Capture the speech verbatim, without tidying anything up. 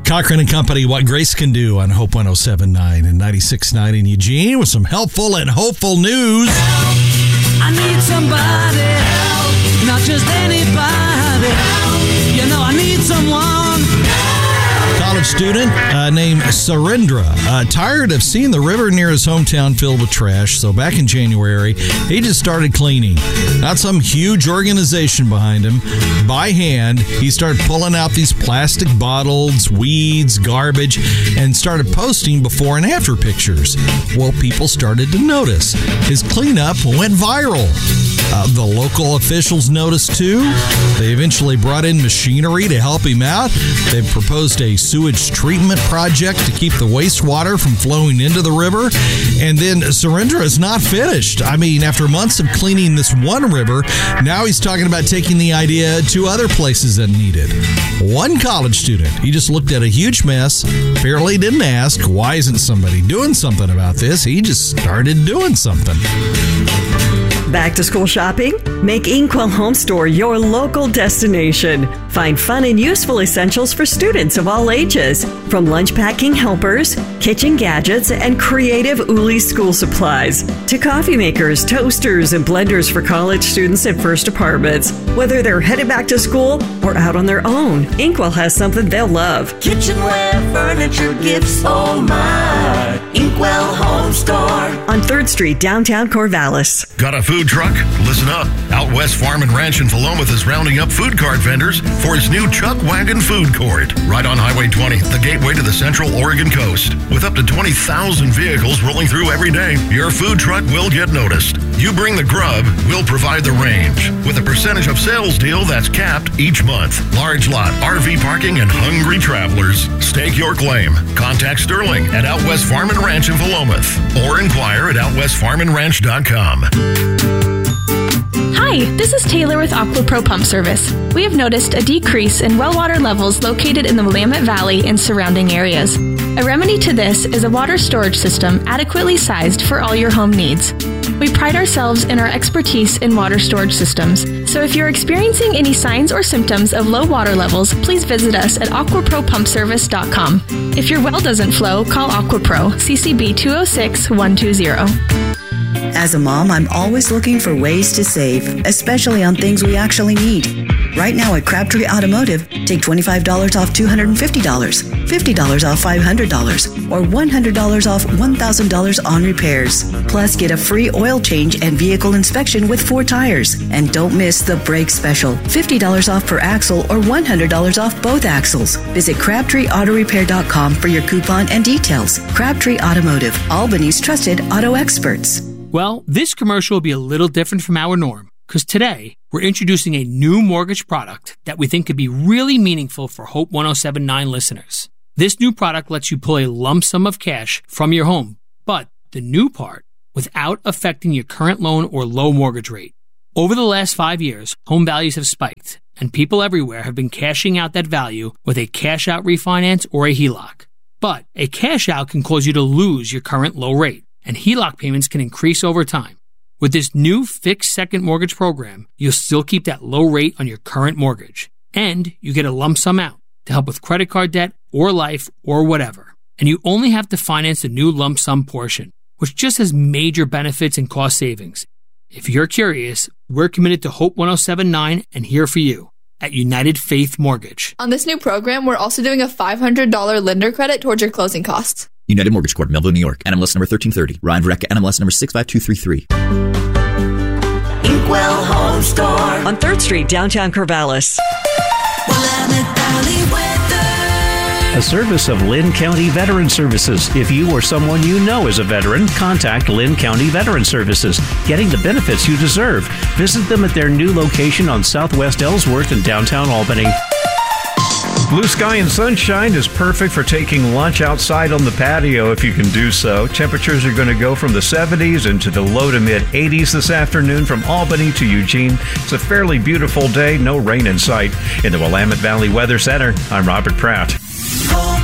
Cochran and Company, What Grace Can Do on Hope one oh seven point nine and ninety-six point nine in Eugene with some helpful and hopeful news. Help. I need somebody, help. Not just anybody. Help. You know, I need someone. College student uh, named Surendra, uh, tired of seeing the river near his hometown filled with trash. So back in January, he just started cleaning. Not some huge organization behind him. By hand, he started pulling out these plastic bottles, weeds, garbage, and started posting before and after pictures. Well, people started to notice. His cleanup went viral. Uh, the local officials noticed too. They eventually brought in machinery to help him out. They've proposed a sewage treatment project to keep the wastewater from flowing into the river. And then Surendra is not finished. I mean, after months of cleaning this one river, now he's talking about taking the idea to other places that need it. One college student, he just looked at a huge mess, apparently didn't ask, why isn't somebody doing something about this? He just started doing something. Back to school shopping? Make Inkwell Home Store your local destination. Find fun and useful essentials for students of all ages, from lunch packing helpers, kitchen gadgets, and creative Uli school supplies, to coffee makers, toasters, and blenders for college students and first apartments. Whether they're headed back to school or out on their own, Inkwell has something they'll love. Kitchenware, furniture, gifts, oh my. Inkwell Home Store. On third Street, downtown Corvallis. Got a food truck? Listen up. Out West Farm and Ranch in Philomath is rounding up food cart vendors for its new Chuck Wagon Food Court. Right on Highway twenty, the gateway to the Central Oregon coast. With up to twenty thousand vehicles rolling through every day, your food truck will get noticed. You bring the grub, we'll provide the range. With a percentage of sales deal that's capped each month. Large lot, R V parking, and hungry travelers. Stake your claim. Contact Sterling at Out West Farm and Ranch in Philomath. Or inquire at out west farm and ranch dot com. Hi, this is Taylor with AquaPro Pump Service. We have noticed a decrease in well water levels located in the Willamette Valley and surrounding areas. A remedy to this is a water storage system adequately sized for all your home needs. We pride ourselves in our expertise in water storage systems, so if you're experiencing any signs or symptoms of low water levels, please visit us at aqua pro pump service dot com. If your well doesn't flow, call AquaPro, C C B two oh six, one two zero. As a mom, I'm always looking for ways to save, especially on things we actually need. Right now at Crabtree Automotive, take twenty-five dollars off two hundred fifty dollars, fifty dollars off five hundred dollars, or one hundred dollars off one thousand dollars on repairs. Plus, get a free oil change and vehicle inspection with four tires. And don't miss the brake special, fifty dollars off per axle or one hundred dollars off both axles. Visit crabtree auto repair dot com for your coupon and details. Crabtree Automotive, Albany's trusted auto experts. Well, this commercial will be a little different from our norm, because today we're introducing a new mortgage product that we think could be really meaningful for Hope one oh seven point nine listeners. This new product lets you pull a lump sum of cash from your home, but the new part, without affecting your current loan or low mortgage rate. Over the last five years, home values have spiked, and people everywhere have been cashing out that value with a cash-out refinance or a H E L O C. But a cash-out can cause you to lose your current low rate, and H E L O C payments can increase over time. With this new fixed second mortgage program, you'll still keep that low rate on your current mortgage, and you get a lump sum out to help with credit card debt or life or whatever. And you only have to finance the new lump sum portion, which just has major benefits and cost savings. If you're curious, we're committed to Hope one oh seven point nine and here for you at United Faith Mortgage. On this new program, we're also doing a five hundred dollars lender credit towards your closing costs. United Mortgage Corp, Melville, New York. N M L S number thirteen thirty. Ryan Verrecka, N M L S number six five two three three. Inkwell Home Store. On third Street, downtown Corvallis. Willamette Valley weather. A service of Lynn County Veteran Services. If you or someone you know is a veteran, contact Lynn County Veteran Services. Getting the benefits you deserve. Visit them at their new location on Southwest Ellsworth in downtown Albany. Blue sky and sunshine is perfect for taking lunch outside on the patio if you can do so. Temperatures are going to go from the seventies into the low to mid eighties this afternoon from Albany to Eugene. It's a fairly beautiful day, no rain in sight. In the Willamette Valley Weather Center, I'm Robert Pratt.